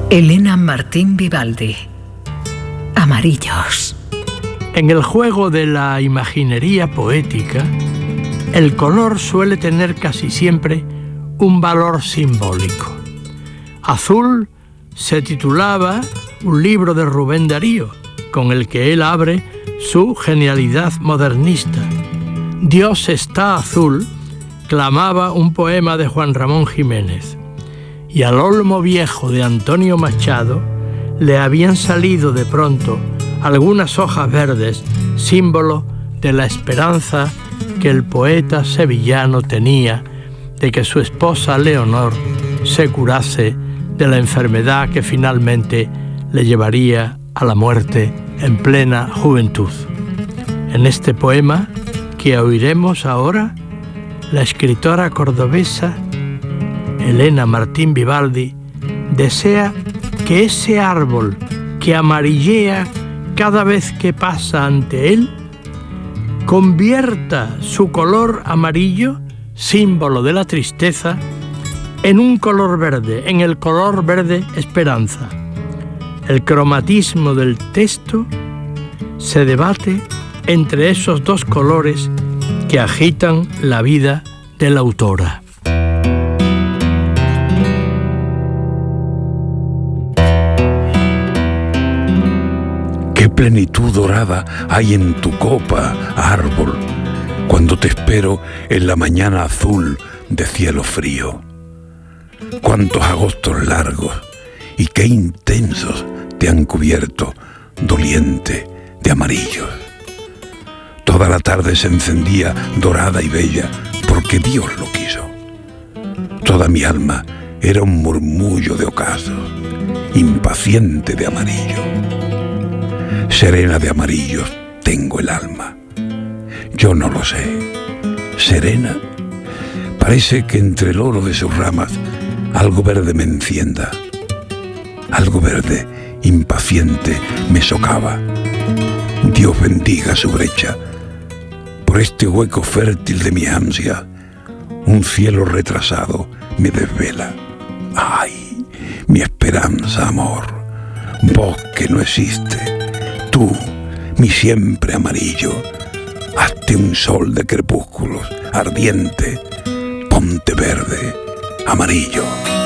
Elena Martín Vivaldi. Amarillos. En el juego de la imaginería poética, el color suele tener casi siempre un valor simbólico. Azul se titulaba un libro de Rubén Darío, con el que él abre su genialidad modernista. Dios está azul, clamaba un poema de Juan Ramón Jiménez. Y al olmo viejo de Antonio Machado le habían salido de pronto algunas hojas verdes, símbolo de la esperanza que el poeta sevillano tenía de que su esposa Leonor se curase de la enfermedad que finalmente le llevaría a la muerte en plena juventud. En este poema que oiremos ahora, la escritora cordobesa Elena Martín Vivaldi desea que ese árbol que amarillea cada vez que pasa ante él convierta su color amarillo, símbolo de la tristeza, en un color verde, en el color verde esperanza. El cromatismo del texto se debate entre esos dos colores que agitan la vida de la autora. Qué plenitud dorada hay en tu copa, árbol, cuando te espero en la mañana azul de cielo frío. Cuántos agostos largos y qué intensos te han cubierto, doliente de amarillos. Toda la tarde se encendía dorada y bella porque Dios lo quiso. Toda mi alma era un murmullo de ocasos, impaciente de amarillo. Serena de amarillos tengo el alma. Yo no lo sé. Serena, parece que entre el oro de sus ramas algo verde me encienda. Algo verde, impaciente, me socava. Dios bendiga su brecha. Por este hueco fértil de mi ansia, un cielo retrasado me desvela. ¡Ay, mi esperanza, amor! Vos que no existe. Tú, mi siempre amarillo, hazte un sol de crepúsculos ardiente, ponte verde, amarillo.